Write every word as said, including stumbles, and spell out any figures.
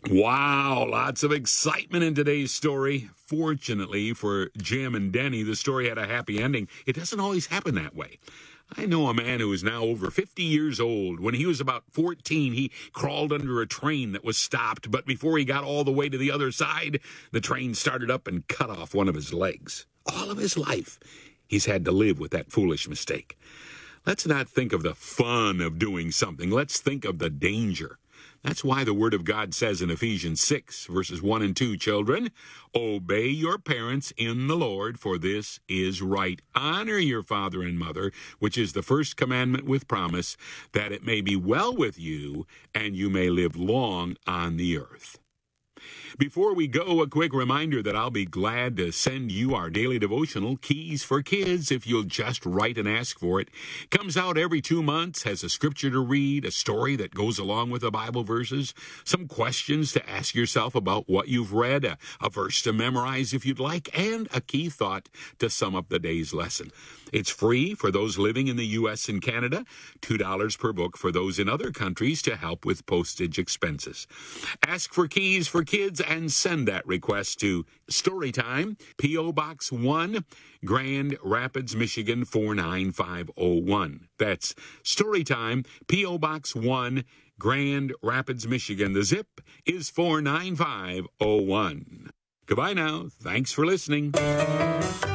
Wow, lots of excitement in today's story. Fortunately for Jim and Denny, the story had a happy ending. It doesn't always happen that way. I know a man who is now over fifty years old. When he was about fourteen, he crawled under a train that was stopped, but before he got all the way to the other side, the train started up and cut off one of his legs. All of his life, he's had to live with that foolish mistake. Let's not think of the fun of doing something. Let's think of the danger. That's why the Word of God says in Ephesians six, verses one and two, children, obey your parents in the Lord, for this is right. Honor your father and mother, which is the first commandment with promise, that it may be well with you and you may live long on the earth. Before we go, a quick reminder that I'll be glad to send you our daily devotional, Keys for Kids, if you'll just write and ask for it. Comes out every two months, has a scripture to read, a story that goes along with the Bible verses, some questions to ask yourself about what you've read, a, a verse to memorize if you'd like, and a key thought to sum up the day's lesson. It's free for those living in the U S and Canada, two dollars per book for those in other countries to help with postage expenses. Ask for Keys for Kids and send that request to Storytime, P O. Box one, Grand Rapids, Michigan four nine five oh one. That's Storytime, P O. Box one, Grand Rapids, Michigan. The zip is four nine five oh one. Goodbye now. Thanks for listening.